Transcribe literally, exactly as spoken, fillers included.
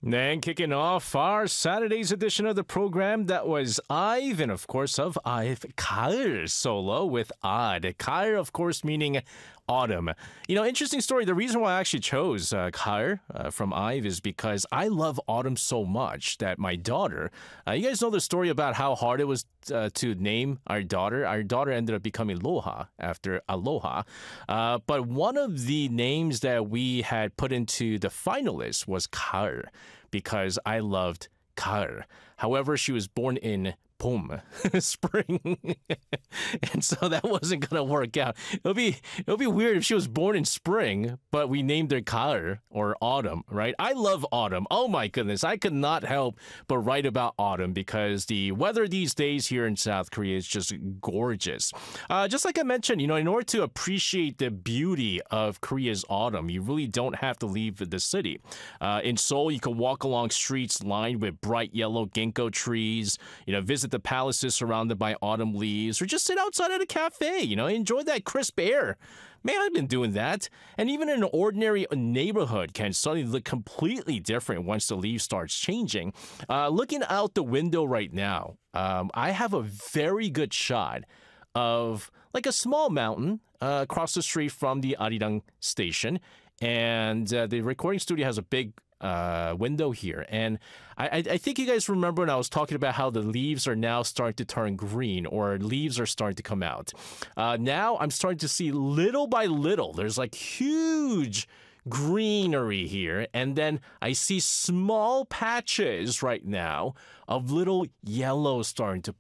Then kicking off our Saturday's edition of the program, that was Ive, and of course of Ive, 가을 solo with Odd. 가을, of course, meaning autumn. You know, interesting story. The reason why I actually chose uh, 가을 uh, from Ive is because I love autumn so much that my daughter, uh, you guys know the story about how hard it was uh, to name our daughter. Our daughter ended up becoming Loha after Aloha. Uh, but one of the names that we had put into the finalists was 가을, because I loved 가을. However, she was born in 봄, spring, and so that wasn't gonna work out. It'll be it'll be weird if she was born in spring, but we named her 가을 or autumn, right? I love autumn. Oh my goodness, I could not help but write about autumn because the weather these days here in South Korea is just gorgeous. Uh, just like I mentioned, you know, in order to appreciate the beauty of Korea's autumn, you really don't have to leave the city. Uh, in Seoul, you can walk along streets lined with bright yellow ginkgo trees. You know, visit the palaces surrounded by autumn leaves, or just sit outside at a cafe, you know, enjoy that crisp air. Man, I've been doing that. And even an ordinary neighborhood can suddenly look completely different once the leaves starts changing. Uh, looking out the window right now, um, I have a very good shot of like a small mountain uh, across the street from the Arirang station. And uh, the recording studio has a big uh, window here. And I, I, I think you guys remember when I was talking about how the leaves are now starting to turn green, or leaves are starting to come out. Uh, now I'm starting to see little by little, there's like huge greenery here. And then I see small patches right now of little yellow starting to